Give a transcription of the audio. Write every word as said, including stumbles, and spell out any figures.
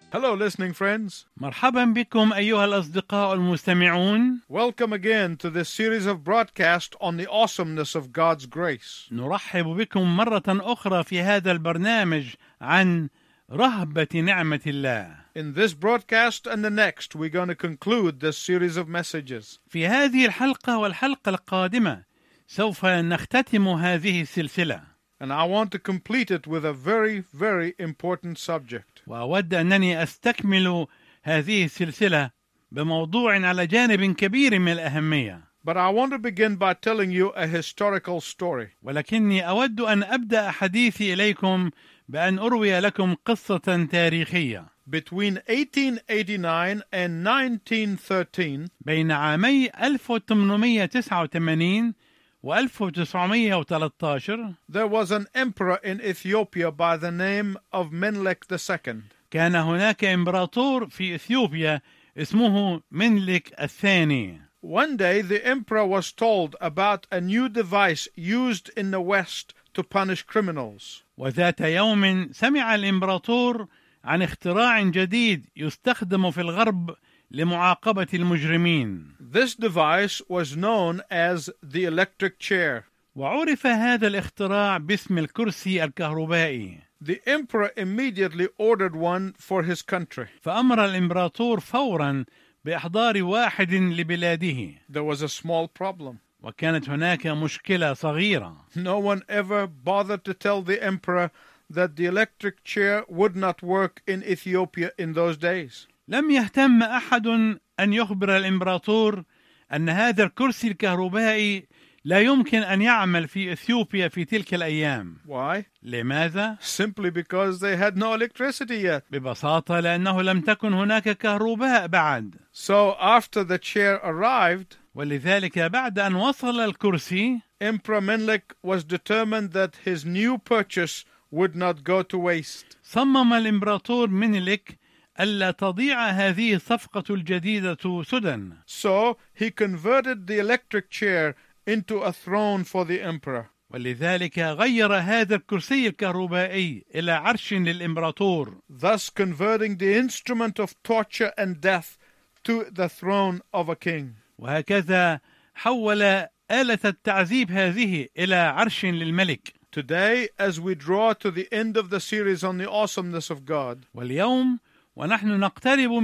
Hello, listening friends. مرحبا بكم أيها الأصدقاء المستمعون. Welcome again to this series of broadcasts on the awesomeness of God's grace. نرحب بكم مرة أخرى في هذا البرنامج عن رهبة نعمة الله. In this broadcast and the next, we're going to conclude this series of messages. في هذه الحلقة والحلقة القادمة سوف نختتم هذه السلسلة. And I want to complete it with a very, very important subject. وأود أنني أستكمل هذه السلسلة بموضوع على جانب كبير من الأهمية. But I want to begin by telling you a historical story. ولكني أود أن أبدأ حديثي إليكم بأن أروي لكم قصة تاريخية. Between eighteen eighty-nine and nineteen thirteen, بين عامي ألف وثمانمائة وتسعة وثمانين و ألف وتسعمائة وثلاثة عشر there was an emperor in Ethiopia by the name of Menelik the Second. كان هناك إمبراطور في إثيوبيا اسمه منلك الثاني. One day the emperor was told about a new device used in the West to punish criminals. وذات يوم سمع الإمبراطور عن اختراع جديد يستخدم في الغرب لمعاقبة المجرمين. This device was known as the electric chair. وعرف هذا الاختراع باسم الكرسي الكهربائي. The emperor immediately ordered one for his country. فأمر الإمبراطور فورا بإحضار واحد لبلاده. There was a small problem. وكانت هناك مشكلة صغيرة. No one ever bothered to tell the emperor that the electric chair would not work in Ethiopia in those days. لم يهتم أحد أن يخبر الإمبراطور أن هذا الكرسي الكهربائي لا يمكن أن يعمل في إثيوبيا في تلك الأيام. Why? لماذا؟ Simply because they had no electricity yet. ببساطة لأنه لم تكن هناك كهرباء بعد. So after the chair arrived, ولذلك بعد أن وصل الكرسي، Emperor Menelik was determined that his new purchase would not go to waste. صمم الإمبراطور منيلك ألا تضيع هذه الصفقة الجديدة سدى. So he converted the electric chair into a throne for the emperor. ولذلك غير هذا الكرسي الكهربائي إلى عرش للإمبراطور. Thus converting the instrument of torture and death to the throne of a king. وهكذا حول آلة التعذيب هذه إلى عرش للملك. Today, as we draw to the end of the series on the awesomeness of God, واليوم ونحن نقترب